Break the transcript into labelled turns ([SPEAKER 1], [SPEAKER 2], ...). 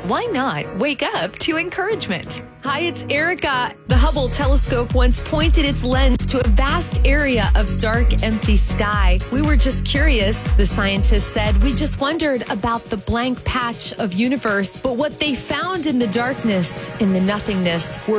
[SPEAKER 1] Why not wake up to encouragement?
[SPEAKER 2] Hi, it's Erica. The Hubble telescope once pointed its lens to a vast area of dark, empty sky. We were just curious, the scientists said. We just wondered about the blank patch of universe. But what they found in the darkness, in the nothingness, were